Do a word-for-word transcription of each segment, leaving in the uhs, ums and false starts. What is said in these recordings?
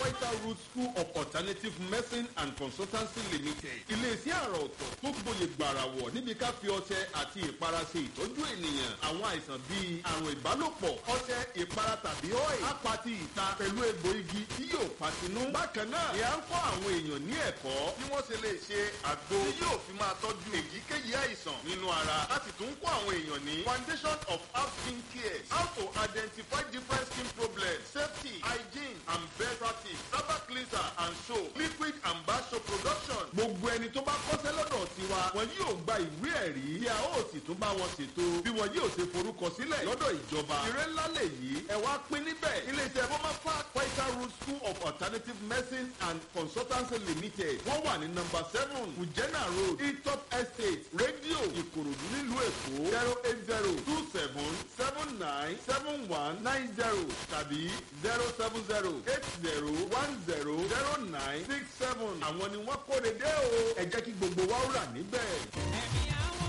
Quaita Root School of Alternative Medicine and Consultancy Limited. Ilé-iṣẹ́ àrà ọ̀tọ̀ tó gboyè gbàràwọ̀ níbi ká fi ọṣẹ àti ìpara ṣe ìtọ́jú ènìyàn. Àwọn àìsàn bíi àrùn ìbálòpọ̀, ọṣẹ, ìpara tàbí ọ́ì, apati ìta pẹ̀lú egbò igi tí yóò patinú. Bákan náà ni à ń kọ́ àwọn èèyàn ní ẹ̀kọ́ bí wọ́n ṣe lè ṣe àgbo tí yóò fi máa tọ́jú èyíkéyìí àìsàn nínú ara. Láti tún kọ́ àwọn èèyàn ní Foundation of Health Skin Care, how to identify different skin problems, safety, hygiene and best practice, herbal cleanser and soap, liquid and bar soap production. Gbogbo ẹni tó bá kọ́ṣẹ́ lọ́dọ̀ tiwa, wọn yóò gba ìwé ẹ̀rí tí a ó sì tún bá wọn ṣètò bí wọn yóò ṣe forúkọ sílẹ̀ lọ́dọ̀ ìjọba. Ìrẹ́ ńlá lè yí ẹ wá pín níbẹ̀. Ilé-iṣẹ́ Bomafa Quaita Root School of Alternative Medicine and Consultancy Limited. Wọ́n wà ní nọ́mbà seven Ujena Road, Etop Estate, Radio Ìkòròdú nílùú Èkó. zero eight zero two seven seven nine seven one nine zero tàbí zero seven zero eight zero one zero zero nine six seven. Àwọn ni wọ́n kóde dé o. Ẹ jẹ́ kí gbogbo wa ó rà níbẹ̀. ẹ̀mí àwọn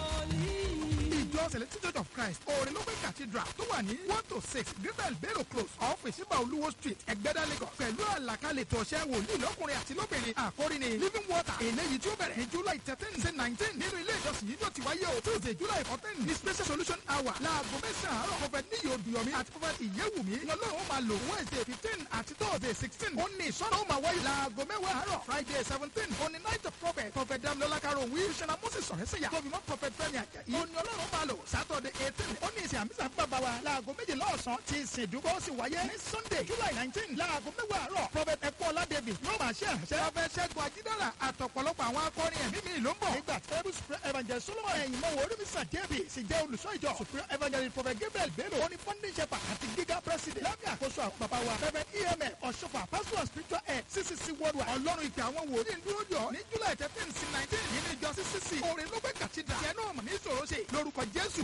wòlíì. ìjọ Celestial Church of Christ Orelope Cathedral tó wà ní one to six Gabriel Bello Close off Ìsíbà Olúwo Street Ẹ̀gbẹ́dá Lagos pẹ̀lú àlàkalẹ̀ tọ̀ṣẹ́ wòlíì lọ́kùnrin àti lóbìnrin àkórí ni Living Water eléyìí tí ó bẹ̀rẹ̀ ní July thirteen sí nineteen nínú ilé ìjọsìn yìí yóò ti wáyé o Tuesday July fourteen ní Special Solution Hour láago mẹ́sàn-án àárọ̀ Prophet Níyì Odùyọ̀mí àti Prophet Ìyẹ́wùmí lọ́lọ́run ó máa lò Wednesday fifteen àti Thursday sixteen ó ní ìsọ̀nà ó máa wáyé láago mẹ́wàá àárọ̀ Friday seventeen ó ní night of prophet Prophet Damilola Karowi Ṣẹ̀nà Moses Sọ̀rẹ́sẹ̀yà tóbi mọ́ Prophet Fẹ́mi Àjàyí ó ní ọlọ́run ó máa lò Saturday eighteen ó ní ìsìn àmísà bàbá wa láago méjìlá ọ̀sán tí ìsìn ìdúgbò sì wáyé ní Sunday July nineteen láago mẹ́wàá àárọ̀ Prophet Ẹ̀kọ́lá David yóò máa ṣe àṣẹ Prophet Ṣẹ́gun Ajídára àtọ̀pọ̀lọpọ̀ àwọn akọrin ẹ̀mí mi ló ń bọ̀ nígbà tẹ́bù Supreme Evangelist Solomon ẹ̀yìn mọ́wọ́ orímísà David sì jẹ́ olùṣọ́ ìjọ Supreme Evangelist Prophet Gabriel Bello ó ní funding shepherd àti giga president lábẹ́ àkóso àwọn bàbá wa Prophet E M L Ọ̀ṣọ́fà pastor and spiritual head C C C worldwide ọlọ́run ìpè àwọn wòlíì ń dúró jọ ní July thirteen sí nineteen nínú ìjọ C C C Orelope Cathedral tiẹ̀ náà mọ̀ ní ìṣòro ṣe lórúkọ Jésù.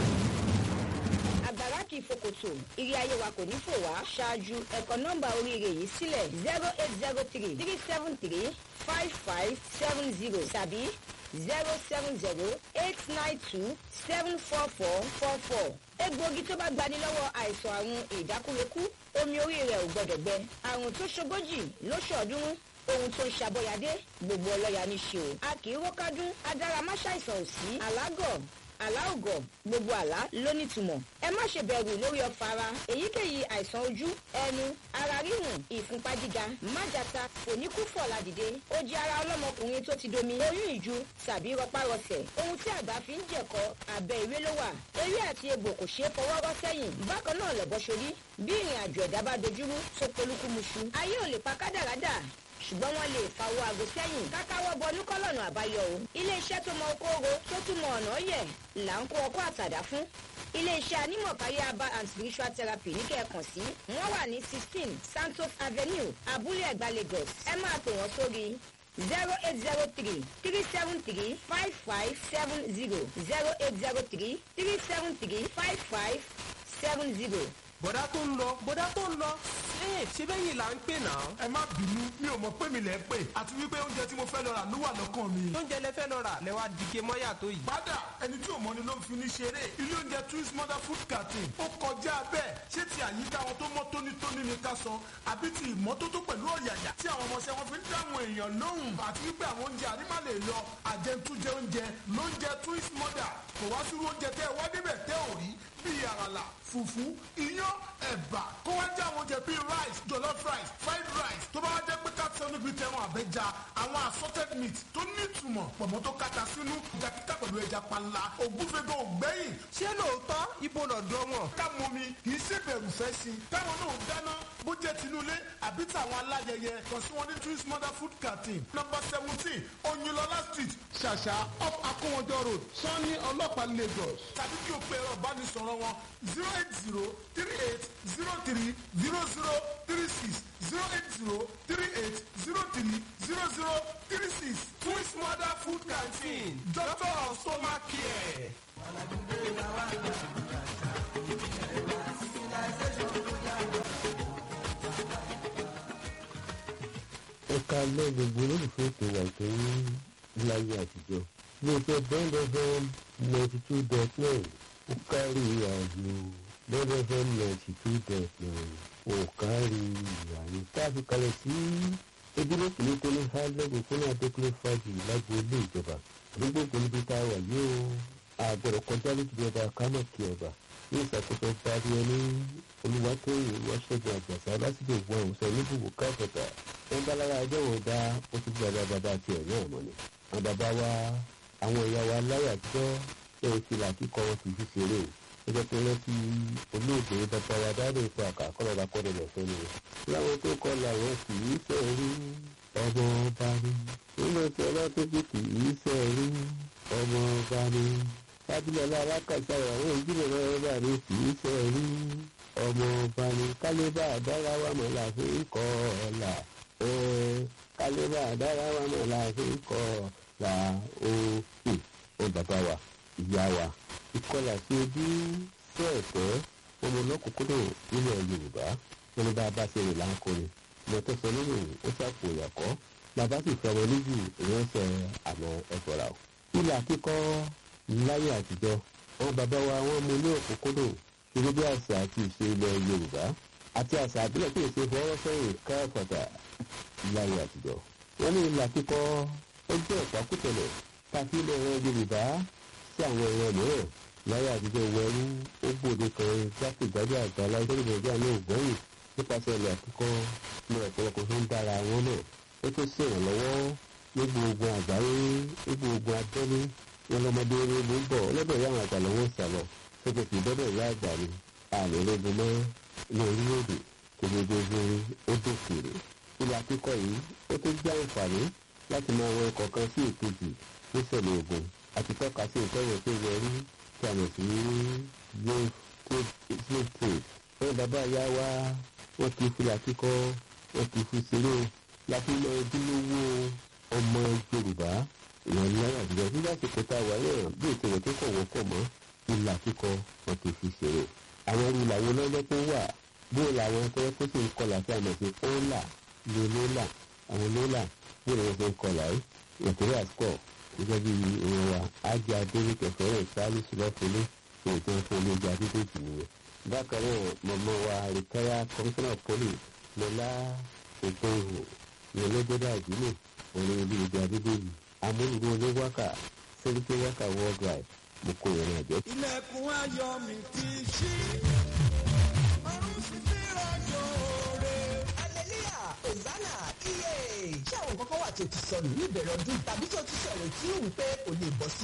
àgbàrá kì í fòkòtò ìrì ayé wa kò ní fò wá ṣáájú ẹ̀kọ́ nọ́mbà oríire yìí sílẹ̀ zero eight zero three three seven three five five seven zero tàbí zero seven zero eight nine two seven four four four four. egbòogi tó bá gbani lọ́wọ́ àìsàn àrùn ìdákúrekú omi orí rẹ̀ ò gbọ́dọ̀ gbẹ àrùn tó ṣogójì lóṣọ̀ọ́dúnrún ohun tó ń ṣàbọ̀yàdé gbogbo ọlọ́yà ní ṣe o a kì í rókádún adáramáṣàìsàn ò sí alágọ̀ aláògọ̀ gbogbo àlá lónìtumọ̀ ẹ má ṣe bẹ̀rù lórí ọ̀fà ara èyíkéyìí àìsàn ojú ẹnu ara rírùn ìfúnpá gíga májàta fòníkúfọ̀ ládìde ó jẹ́ ara ọlọ́mọkùnrin tó ti domi oyún ìju tàbí rọpárọsẹ̀ ohun tí àgbà fi ń jẹ̀kọ́ abẹ́ ìwé ló wà ewé àti egbò kò ṣeé fọwọ́ rọ́ sẹ́yìn bákan náà lẹ̀bọ́ sórí bí ìrìn àjò ẹ̀dá bá dojúrú tó polúkúmuṣu ayé ò lè pa kádàrádà ṣùgbọ́n wọ́n lè fa owó aago sẹ́yìn kákáwọ́ bọnú kọ́lọ́nà àbáyọ o. iléeṣẹ́ tó mọ okòòrò tó tún mọ ọ̀nà yẹ̀ là ń kó ọkọ́ àtàdá fún. iléeṣẹ́ anímọ̀káyé herbal and spiritual therapy ní kẹ́ẹ̀kan sí. wọ́n wà ní sixteen Santos Avenue Abúlé Ẹ̀gbá Lagos. ẹ máa pè wọ́n sórí zero eight zero three three seven three five five seven zero zero eight zero three three seven three five five seven zero. bọ̀dá tó ń lọ bọ̀dá tó ń lọ ẹ ṣé bẹ́yìn là ń pè náà. ẹ má bínú mi ò mọ̀ pé mi lẹ̀ pè àti wípé oúnjẹ tí mo fẹ́ lọ rà ló wà lọ́kàn mi. oúnjẹ lẹ fẹ́ lọ rà lẹ wá dìge mọ́yà tó yìí. padà ẹni tí ò mọ ni ló ń fi ní ṣeré ilé oúnjẹ twins mother food canteen ó kọjá bẹ́ẹ̀ ṣé ti àyíká wọn tó mọ́ tónítóní ni ká sọ àbí ti ìmọ́tótó pẹ̀lú ọ̀yàyà tí àwọn ọmọọṣẹ́ wọn fi ń dáhùn èèyàn lóhùn àti wípé àwọn oúnjẹ àrímá lè lọ àjẹntújẹ oúnjẹ lóúnjẹ twins mother kò wá sí oúnjẹ tẹ́ ẹ wá débẹ̀ tẹ́ ò rí bíi àràlà fùfú iyán ẹ̀bà kó wá jẹ́ àwọn oúnjẹ bíi rice jollof rice fried rice tó bá wá jẹ́ pé káàtì oníbi tẹ̀wọ̀n àbẹ́jà àwọn assorted meat tó ní ìtumọ̀ pọ̀mọ́ tó kàtà sínú ìjà kíkà pẹ̀lú ẹja panla ògúnfẹ́gàn ògbẹ́yìn. ṣé lóòótọ́ ibo lọ́dọ̀ wọn. ká mọ mi kì í ṣe bẹ̀rù fẹ́ sí i táwọn náà dáná bó jẹ́ tinúlé àbí tàwọn aláyẹyẹ kàn sí wọn ní twins mother food canteen number seventeen oyinlọlá street ṣàṣà off akówọjọ road sanni ọlọ́pàá Lagos tàbí kí o pe ẹ̀rọ ìbánisọ̀rọ̀ wọn zero eight zero three eight zero three zero zero three six zero eight zero three eight zero three zero zero three six twins mother food canteen doctor of stomach care. ẹ̀ka lẹ́ gbogbo olólùfẹ́ ètò wà ìtẹ́yìn láyé àtijọ́ iléeṣẹ́ bond fm ninety two dot nine ó kárí ààyò bond fm ninety two dot nine ó kárí àyíká tá a fi kalẹ̀ sí ebile kìíní tó ní hálẹ́gùn fún adékúnlé fàájì lágbo ilé ìjọba àdúgbò gbòǹdé tá a wà yìí o àgbẹ̀rẹ̀ kọjá lójú ọba kámọ̀kì ọba ní ìṣàkóso parí ẹni olùwàtòyìn wáṣẹ́gun àjàsá lásìkò ìwọ àwọn sọ níbùbù káfẹ́tà wọn bá lára ẹjọ́ wọn dá ó ti gbé ọba bàbá tiẹ̀ náà mọ́ ni àwọn bàbá wa àwọn ìyá wa láyé àtijọ́ ẹ̀ ti là kíkọ́ wọn kì í fi ṣeré o ẹjọ́ pé wọ́n ti olóògbé bàbá wa dáadé ipò àkàkọ́lọ́ bá kọ́ni lọ fẹ́ nìyẹn láwọn tó kọ́ làwọn kì í fẹ́ rí ọmọ ọba ni nínú tí ọlọ́tún bí kì í fẹ́ rí ọmọ ọba ni fábílọ́lá alákàtà àwọn ìdílé lọ́wọ́ bá ní kì í fẹ́ rí ọmọ ọba ni kálíbà dára wà mọ́ láti ń kọ́ ọ̀la kálíbà dára wà mọ́ láti ń kọ́ ọ̀la òkè ó bàbá wa ìyá wa ìkọlà sí ojú sí ẹ̀tọ́ ọmọ ọlọ́kùnkúndùn nílẹ̀ yorùbá wọn ní bá a bá ṣe rè láńkọrin mọ̀tọ́ sọ nínú ó ṣàpò ìyàkọ́ bàbá sì fẹ́ wọn níjù ìránṣẹ́ àná ẹ̀fọ́ra o. ilà kíkọ́ láyé àtijọ́ àwọn bàbá wa wọ́n mú ní òkúnkúndùn ṣeré bí àṣà àti ìṣe ilẹ̀ yorùbá àti àṣà àbílẹ̀ tí èsè fọwọ́ sẹ́yìn káàpàtà láyé àtijọ́. wọ́n ní ilà kíkọ́ ó jẹ́ ọ̀pákùtẹ̀lẹ̀ káfí ilẹ̀ ẹ̀rọ yorùbá sí àwọn ẹ̀rọ mìíràn láyé àtijọ́ wẹ̀rú ó gbòde kan jákèjádò àgbà láyé tó lè jẹ́ àná ògbọ́yìn nípasẹ̀ ilẹ̀ àkíkọ́ ní ọ̀pọ̀lọpọ̀ tó ń dára wọn náà ó tó ṣèrànlọ́wọ́ ní gbogbo àgbáyé ní gbogbo abẹ́lé wọn lọ́mọdé ológun ń bọ̀ ọlọ́dọ̀ ìyá àwọn àgbà lọ́wọ́ ìsàlọ̀ tó ti fi bọ́dọ̀ ìyá àgbà ni àmì ológun mọ́ ní orílẹ̀-èdè tó gbogbo ogun ó dòkèrè. ilẹ̀ àkíkọ́ yìí ó tó jẹ́ àǹfààní láti máa wọn ikọ̀ kan sí èkejì níṣẹ̀lẹ̀ ogun àti tọ́ka sí ìtọ́wọ̀ tó wọrí tí a mọ̀ sí slave trade. wọn bàbá ìyá wa wọn kì í fi àkíkọ́ wọn kì í fi ṣeré láti lọ ojúlówó ọmọ yorùbá ìwọ̀n náírà àtijọ́ nígbà tí kò tá a wà náà bí ìṣẹ̀lẹ̀ tó kọ̀ wọ́pọ̀ mọ́ ilà kíkọ wọn kì í fi ṣeré. àwọn irú làwọn lọ́jọ́ tó wà bó làwọn tó tó sì ń kọlà sí àmọ̀ sí ọ́là lè lólà àwọn lólà bó làwọn tó ń kọlà yìí nàìjíríà score gẹ́gẹ́ bí ìwọ̀n wa ájá adéwì kẹfẹ́ rẹ̀ sálíṣù lọ́fọ̀lẹ́ èyí tó ń fún olóògbé adédèjì nìyẹn. bákan náà mọ̀mọ́ wa rìtáyà kọmíṣánná poli lọ́lá ètò ìhò ní ọlọ́gbẹ́dá ìdílé òní ibi ìgbà adédèjì amúlùdó olówákà sẹ́ríkì wákà worldwide mo kó ìrìn àjẹ́. ilẹ̀kùn ayọ̀ mi ti ṣí ọ̀run sì ti rọ̀jò rẹ̀. hallelujah hosanna iye ṣé àwọn kọ́kọ́ wà tó ti sọnù ní ìbẹ̀rẹ̀ ọdún tàbí tó ti sọ̀rọ̀ tí ó wù pé kò lè bọ́ sí